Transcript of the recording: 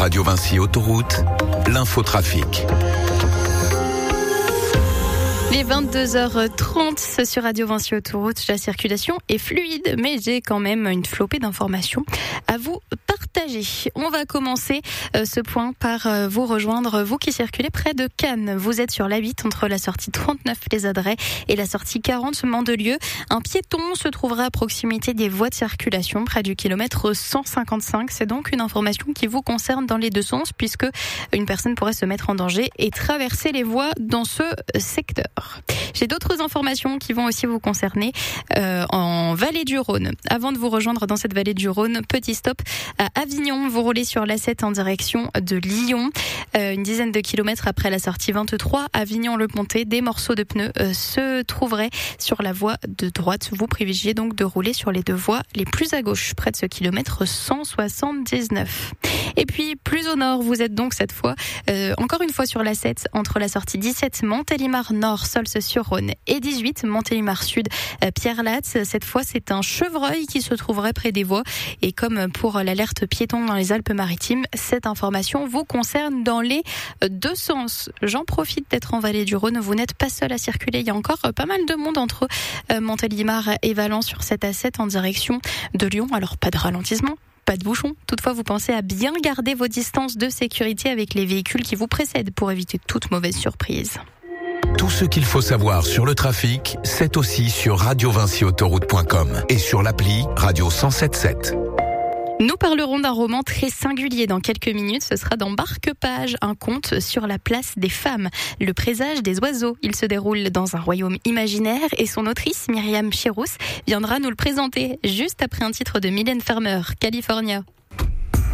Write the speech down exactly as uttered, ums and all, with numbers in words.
Radio Vinci Autoroute, l'infotrafic. Les vingt-deux heures trente sur Radio Vinci Autoroute, la circulation est fluide, mais j'ai quand même une flopée d'informations à vous partager. On va commencer euh, ce point par euh, vous rejoindre, vous qui circulez près de Cannes. Vous êtes sur l'A huit entre la sortie trente-neuf Les Adrets et la sortie quarante Mandelieu. Un piéton se trouvera à proximité des voies de circulation près du kilomètre cent cinquante-cinq. C'est donc une information qui vous concerne dans les deux sens puisque une personne pourrait se mettre en danger et traverser les voies dans ce secteur. J'ai d'autres informations qui vont aussi vous concerner euh, en vallée du Rhône. Avant de vous rejoindre dans cette vallée du Rhône, petit stop à Avignon. Vous roulez sur l'A sept en direction de Lyon. Euh, une dizaine de kilomètres après la sortie vingt-trois, Avignon-le-Pontet, des morceaux de pneus euh, se trouveraient sur la voie de droite. Vous privilégiez donc de rouler sur les deux voies les plus à gauche, près de ce kilomètre cent soixante-dix-neuf. Et puis, plus au nord, vous êtes donc cette fois, euh, encore une fois sur l'A sept, entre la sortie dix-sept Montélimar Nord, Solce-sur-Rhône, et dix-huit Montélimar Sud, euh, Pierre-Latte. Cette fois, c'est un chevreuil qui se trouverait près des voies. Et comme pour l'alerte piéton dans les Alpes-Maritimes, cette information vous concerne dans les deux sens. J'en profite d'être en vallée du Rhône. Vous n'êtes pas seul à circuler. Il y a encore pas mal de monde entre euh, Montélimar et Valence sur cette A sept en direction de Lyon. Alors, pas de ralentissement. Pas de bouchon. Toutefois, vous pensez à bien garder vos distances de sécurité avec les véhicules qui vous précèdent pour éviter toute mauvaise surprise. Tout ce qu'il faut savoir sur le trafic, c'est aussi sur radio vinci autoroute point com et sur l'appli Radio cent sept sept. Nous parlerons d'un roman très singulier dans quelques minutes. Ce sera dans Barque-Page, un conte sur la place des femmes, le présage des oiseaux. Il se déroule dans un royaume imaginaire et son autrice, Myriam Chirous, viendra nous le présenter juste après un titre de Mylène Farmer, California.